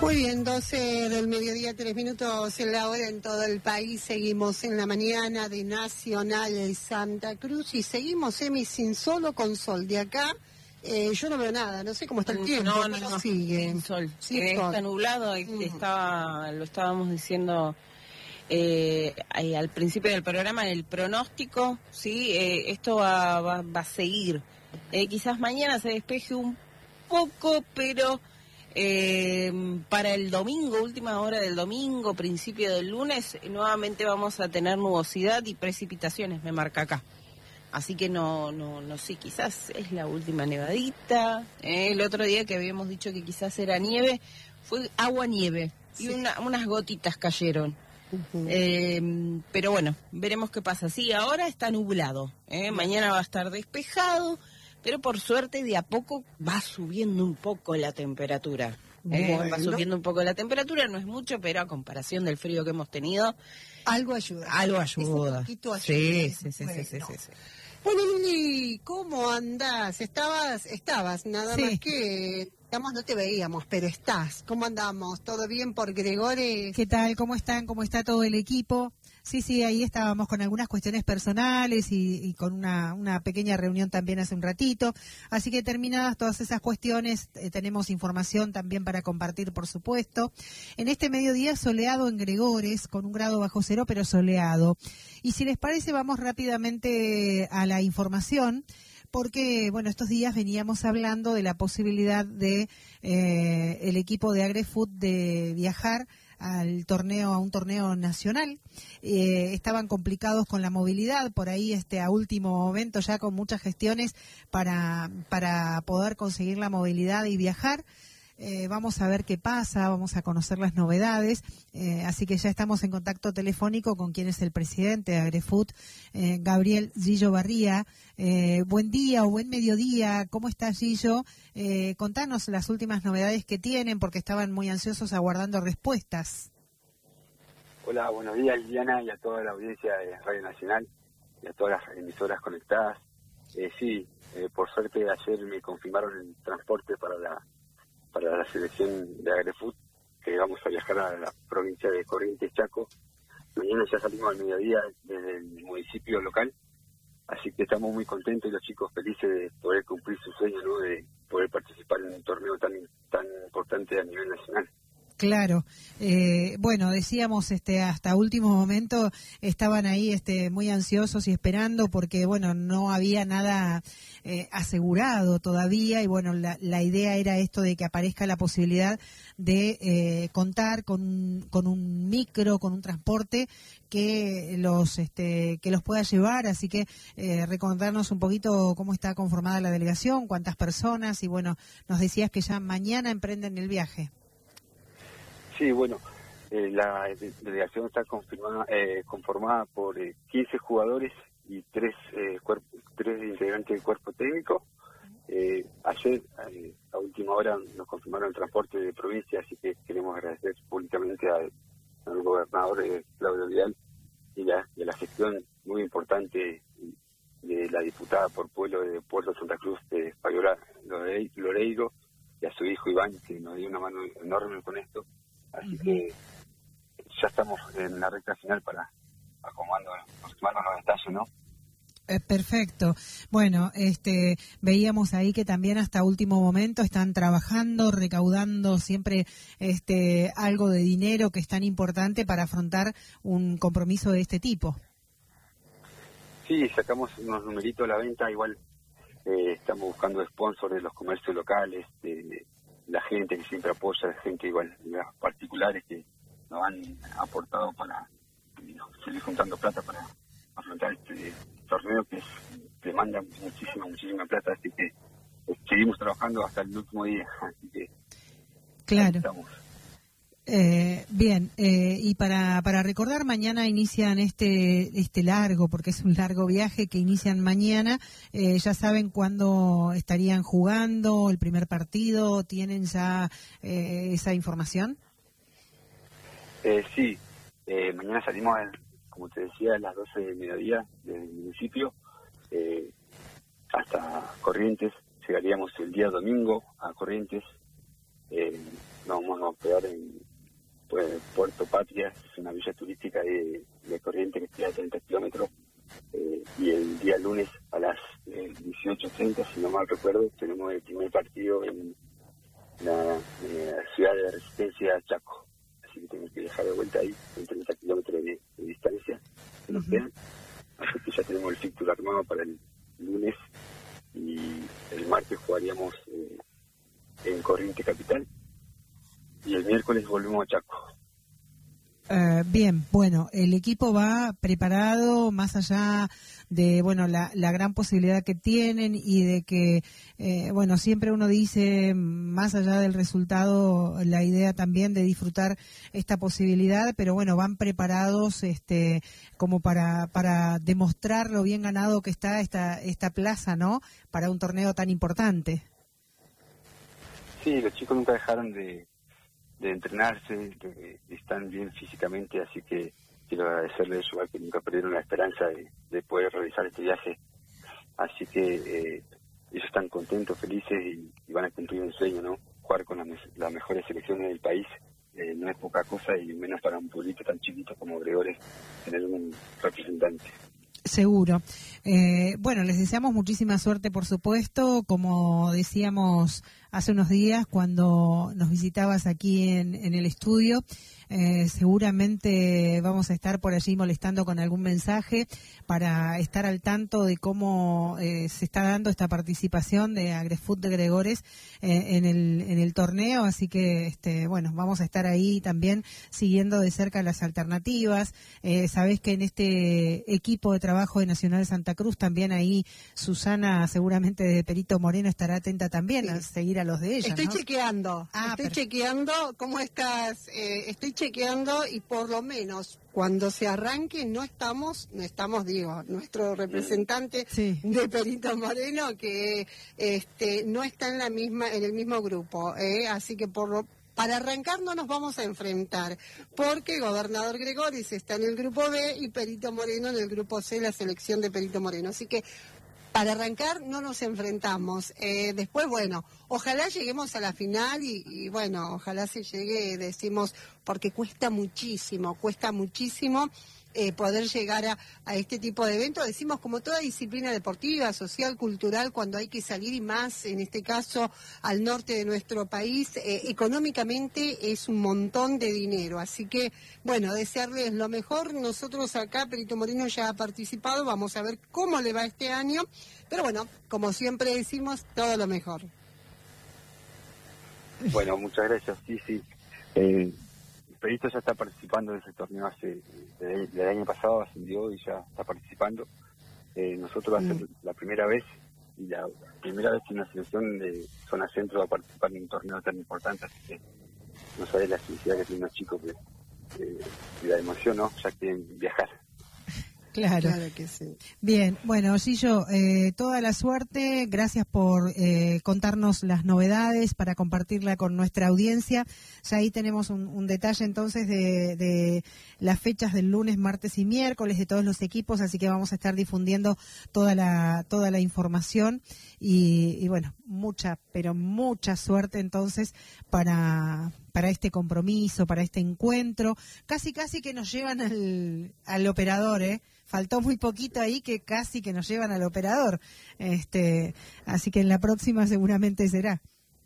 Muy bien, 12 del mediodía, 3 minutos en la hora en todo el país. Seguimos en la mañana de Nacional Santa Cruz y seguimos, Emi, sin solo con sol. De acá yo no veo nada, no sé cómo está el tiempo. No, sigue. sin sol. Sin sol. Está nublado, lo estábamos diciendo al principio del programa, el pronóstico, ¿sí? Esto va a seguir. Quizás mañana se despeje un poco, pero para el domingo, última hora del domingo, principio del lunes, nuevamente vamos a tener nubosidad y precipitaciones, me marca acá. Así que no sé, quizás es la última nevadita. El otro día que habíamos dicho que quizás era nieve, fue agua-nieve, sí. Y unas gotitas cayeron. Pero bueno, veremos qué pasa. Sí, ahora está nublado, mañana va a estar despejado, pero por suerte de a poco va subiendo un poco la temperatura. Bueno. Va subiendo un poco la temperatura, no es mucho, pero a comparación del frío que hemos tenido, algo ayuda. Algo ayuda. Ayuda. Sí. Bueno, Lili, ¿cómo andás? Estabas, nada sí. Más que, digamos, no te veíamos, pero estás. ¿Cómo andamos? ¿Todo bien por Gregores? ¿Qué tal? ¿Cómo están? ¿Cómo está todo el equipo? Sí, ahí estábamos con algunas cuestiones personales y con una pequeña reunión también hace un ratito. Así que terminadas todas esas cuestiones, tenemos información también para compartir, por supuesto. En este mediodía soleado en Gregores, con 1 grado bajo cero, pero soleado. Y si les parece, vamos rápidamente a la información, porque, bueno, estos días veníamos hablando de la posibilidad de el equipo de AgreFood de viajar a un torneo nacional. Estaban complicados con la movilidad, por ahí a último momento ya con muchas gestiones para poder conseguir la movilidad y viajar. Vamos a ver qué pasa, vamos a conocer las novedades, así que ya estamos en contacto telefónico con quien es el presidente de AgreFood, Gabriel Gillo Barría. Buen día o buen mediodía, ¿cómo está Gillo? Contanos las últimas novedades que tienen, porque estaban muy ansiosos aguardando respuestas. Hola, buenos días Liliana y a toda la audiencia de Radio Nacional y a todas las emisoras conectadas. Por suerte ayer me confirmaron el transporte para la selección de AgreFood, que vamos a viajar a la provincia de Corrientes, Chaco. Mañana ya salimos al mediodía desde el municipio local, así que estamos muy contentos y los chicos felices de poder cumplir su sueño, ¿no?, de poder participar en un torneo tan importante a nivel nacional. Claro, bueno, decíamos hasta último momento estaban ahí muy ansiosos y esperando porque, bueno, no había nada asegurado todavía y, bueno, la idea era esto de que aparezca la posibilidad de contar con un micro, con un transporte que los pueda llevar, así que recordarnos un poquito cómo está conformada la delegación, cuántas personas y, bueno, nos decías que ya mañana emprenden el viaje. Sí, bueno, la delegación está conformada por 15 jugadores y 3 integrantes del cuerpo técnico. Ayer, a última hora, nos confirmaron el transporte de provincia, así que queremos agradecer públicamente al gobernador Claudio Vidal y a la gestión muy importante de la diputada por pueblo de Puerto Santa Cruz, Fabiola Loreiro, y a su hijo Iván, que nos dio una mano enorme con esto. Así que ya estamos en la recta final para acomodando los detalles, ¿no? Perfecto. Bueno, veíamos ahí que también hasta último momento están trabajando, recaudando siempre algo de dinero que es tan importante para afrontar un compromiso de este tipo. Sí, sacamos unos numeritos a la venta, igual estamos buscando sponsors de los comercios locales, de la gente que siempre apoya, gente igual, los particulares que nos han aportado para seguir juntando plata para afrontar este torneo que demanda muchísima plata, así que seguimos trabajando hasta el último día, así que claro. Estamos. Bien, y para recordar, mañana inician este largo, porque es un largo viaje que inician mañana, ya saben cuándo estarían jugando el primer partido, ¿tienen ya esa información? Sí, mañana salimos, como te decía, a las 12 del mediodía del municipio hasta Corrientes, llegaríamos el día domingo a Corrientes. nos vamos a hospedar en Puerto Patria, es una villa turística de Corrientes que queda a 30 kilómetros, y el día lunes a las 18:30, si no mal recuerdo, tenemos el primer partido en la ciudad de Resistencia, Chaco. Así que tenemos que viajar de vuelta ahí, en 30 kilómetros de distancia que nos quedan. Así que ya tenemos el fixture armado para el lunes, y el martes jugaríamos en Corrientes Capital, y el miércoles volvemos a Chaco. Bien, bueno, el equipo va preparado más allá de, bueno, la gran posibilidad que tienen y de que, bueno, siempre uno dice, más allá del resultado, la idea también de disfrutar esta posibilidad, pero bueno, van preparados como para demostrar lo bien ganado que está esta plaza, ¿no? Para un torneo tan importante. Sí, los chicos nunca dejaron de entrenarse, están bien físicamente, así que quiero agradecerles igual que nunca perdieron la esperanza de poder realizar este viaje. Así que ellos están contentos, felices, y van a cumplir un sueño, ¿no? Jugar con las mejores selecciones del país no es poca cosa, y menos para un pueblito tan chiquito como Gregores tener un representante. Seguro. Bueno, les deseamos muchísima suerte, por supuesto, como decíamos hace unos días cuando nos visitabas aquí en el estudio. Seguramente vamos a estar por allí molestando con algún mensaje para estar al tanto de cómo se está dando esta participación de Agrefoot de Gregores en el torneo, así que bueno, vamos a estar ahí también siguiendo de cerca las alternativas. Sabés que en este equipo de trabajo de Nacional Santa Cruz también ahí Susana, seguramente de Perito Moreno, estará atenta también a seguir a los de ella. Estoy ¿no? chequeando, chequeando cómo estás, estoy chequeando, y por lo menos cuando se arranque no estamos, digo, nuestro representante de Perito Moreno, que no está en el mismo grupo, así que para arrancar no nos vamos a enfrentar, porque Gobernador Gregores está en el grupo B y Perito Moreno en el grupo C, la selección de Perito Moreno, así que para arrancar no nos enfrentamos. Después, bueno, ojalá lleguemos a la final y bueno, ojalá se llegue, decimos, porque cuesta muchísimo poder llegar a este tipo de eventos. Decimos, como toda disciplina deportiva, social, cultural, cuando hay que salir, y más en este caso al norte de nuestro país, económicamente es un montón de dinero. Así que, bueno, desearles lo mejor. Nosotros acá, Perito Moreno ya ha participado, vamos a ver cómo le va este año, pero bueno, como siempre decimos, todo lo mejor. Bueno, muchas gracias. Sí. Perito ya está participando de ese torneo del año pasado, ascendió y ya está participando. Nosotros va a ser la primera vez, y la primera vez que una selección de zona centro va a participar en un torneo tan importante, así que no sabés la felicidad que tienen los chicos, y la emoción, ¿no? Ya quieren viajar. Claro que sí. Bien, bueno, Gillo, toda la suerte, gracias por contarnos las novedades, para compartirla con nuestra audiencia. Ya ahí tenemos un detalle entonces de las fechas del lunes, martes y miércoles de todos los equipos, así que vamos a estar difundiendo toda la información y bueno, mucha suerte entonces para este compromiso, para este encuentro. Casi que nos llevan al operador, faltó muy poquito ahí, que casi que nos llevan al operador. Así que en la próxima seguramente será.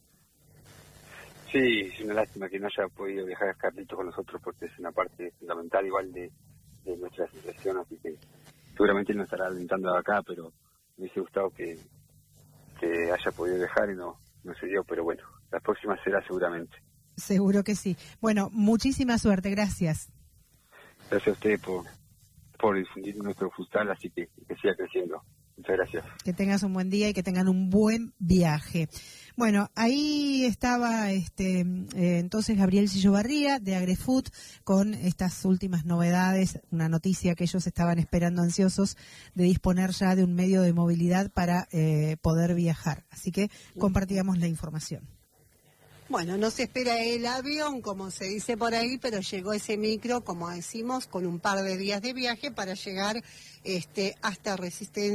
Sí, es una lástima que no haya podido viajar Carlitos con nosotros, porque es una parte fundamental igual de nuestra asociación, así que seguramente nos estará alentando acá, pero me hubiese gustado que haya podido viajar y no se dio, pero bueno, la próxima será seguramente. Seguro que sí. Bueno, muchísima suerte, gracias. Gracias a usted por difundir nuestro futsal, así que siga creciendo. Muchas gracias. Que tengas un buen día y que tengan un buen viaje. Bueno, ahí estaba entonces Gabriel Sillobarría de Agrefoot con estas últimas novedades, una noticia que ellos estaban esperando ansiosos de disponer ya de un medio de movilidad para poder viajar. Así que compartíamos la información. Bueno, no se espera el avión, como se dice por ahí, pero llegó ese micro, como decimos, con un par de días de viaje para llegar hasta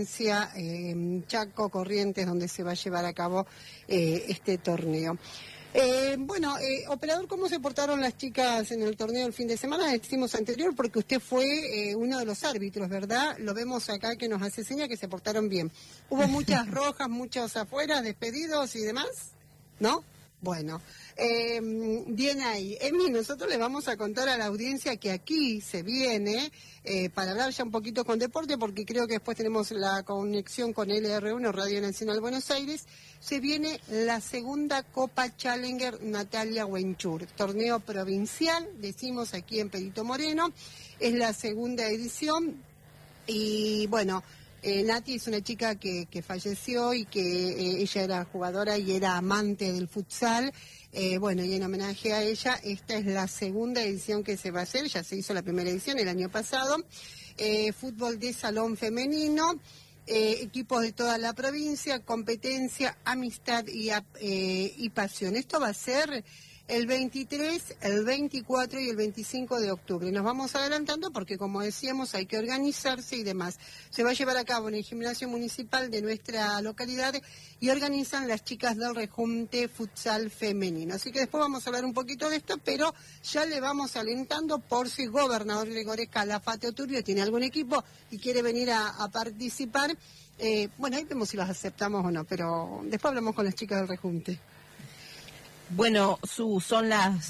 Resistencia, Chaco, Corrientes, donde se va a llevar a cabo este torneo. Operador, ¿cómo se portaron las chicas en el torneo el fin de semana? Decimos anterior porque usted fue uno de los árbitros, ¿verdad? Lo vemos acá que nos hace seña que se portaron bien. ¿Hubo muchas rojas, muchos afuera, despedidos y demás? ¿No? Bueno, bien ahí. Emi, nosotros le vamos a contar a la audiencia que aquí se viene, para hablar ya un poquito con deporte, porque creo que después tenemos la conexión con LR1, Radio Nacional Buenos Aires, se viene la segunda Copa Challenger Natalia Wenchur, torneo provincial, decimos aquí en Perito Moreno, es la segunda edición y bueno... Nati es una chica que falleció y que ella era jugadora y era amante del futsal. Y en homenaje a ella, esta es la segunda edición que se va a hacer. Ya se hizo la primera edición el año pasado. Fútbol de salón femenino, equipos de toda la provincia, competencia, amistad y pasión. Esto va a ser el 23, el 24 y el 25 de octubre. Nos vamos adelantando porque, como decíamos, hay que organizarse y demás. Se va a llevar a cabo en el gimnasio municipal de nuestra localidad y organizan las chicas del Rejunte Futsal Femenino. Así que después vamos a hablar un poquito de esto, pero ya le vamos alentando por si Gobernador Gregorio Calafate Turbio tiene algún equipo y quiere venir a participar. Ahí vemos si las aceptamos o no, pero después hablamos con las chicas del Rejunte. Bueno, son las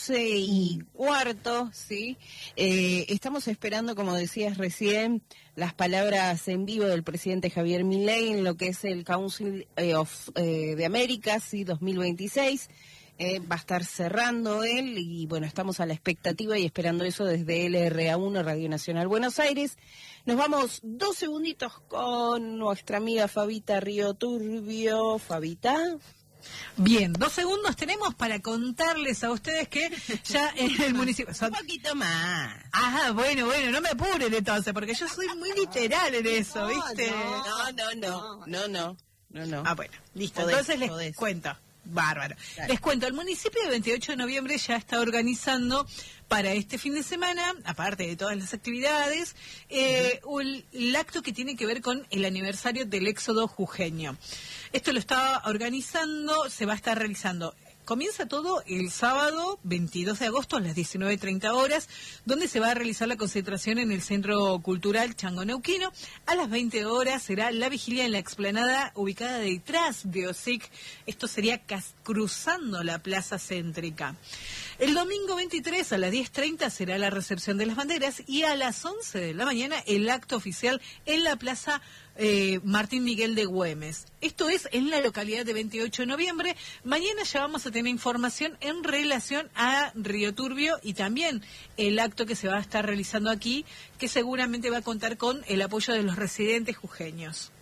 12:15, ¿sí? Estamos esperando, como decías recién, las palabras en vivo del presidente Javier Milei en lo que es el Council de Américas, ¿sí? 2026. Va a estar cerrando él y, bueno, estamos a la expectativa y esperando eso desde LRA1, Radio Nacional Buenos Aires. Nos vamos 2 segunditos con nuestra amiga Fabita Río Turbio. Fabita... Bien, 2 segundos tenemos para contarles a ustedes que ya en el municipio... Un poquito más. Ajá, bueno, no me apuren entonces, porque yo soy muy literal en eso, ¿viste? No. Ah, bueno, listo, Podés, entonces les cuento. Bárbaro. Dale. Les cuento, el municipio del 28 de noviembre ya está organizando para este fin de semana, aparte de todas las actividades, el acto que tiene que ver con el aniversario del éxodo jujeño. Esto lo está organizando, se va a estar realizando. Comienza todo el sábado 22 de agosto a las 19:30 horas, donde se va a realizar la concentración en el Centro Cultural Chango Neuquino. A las 20 horas será la vigilia en la explanada ubicada detrás de OSIC. Esto sería cruzando la plaza céntrica. El domingo 23 a las 10:30 será la recepción de las banderas y a las 11 de la mañana el acto oficial en la plaza Martín Miguel de Güemes. Esto es en la localidad de 28 de noviembre. Mañana ya vamos a tener información en relación a Río Turbio y también el acto que se va a estar realizando aquí, que seguramente va a contar con el apoyo de los residentes jujeños.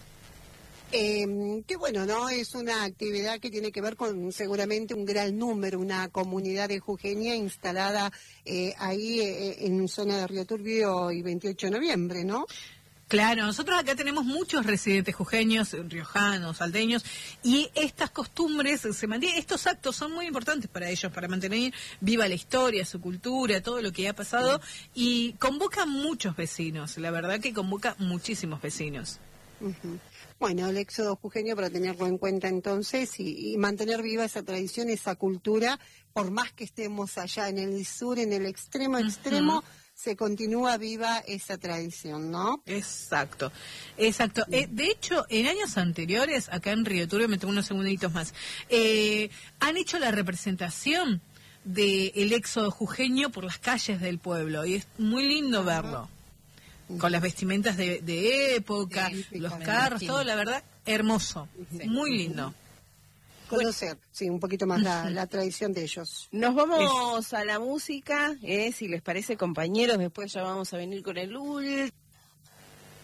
Qué bueno, ¿no? Es una actividad que tiene que ver con seguramente un gran número, una comunidad de jujeña instalada ahí en zona de Río Turbio y 28 de noviembre, ¿no? Claro, nosotros acá tenemos muchos residentes jujeños, riojanos, salteños, y estas costumbres se mantienen, estos actos son muy importantes para ellos, para mantener viva la historia, su cultura, todo lo que ha pasado, y convoca muchos vecinos, la verdad que convoca muchísimos vecinos. Uh-huh. Bueno, el éxodo jujeño para tenerlo en cuenta entonces y mantener viva esa tradición, esa cultura, por más que estemos allá en el sur, en el extremo, se continúa viva esa tradición, ¿no? Exacto. De hecho, en años anteriores, acá en Río Turbio, me tomo unos segunditos más, han hecho la representación del éxodo jujeño por las calles del pueblo y es muy lindo verlo. Con las vestimentas de época, los carros, todo, la verdad, hermoso, muy lindo. Conocer, sí, un poquito más la tradición de ellos. Nos vamos a la música, si les parece, compañeros, después ya vamos a venir con el último.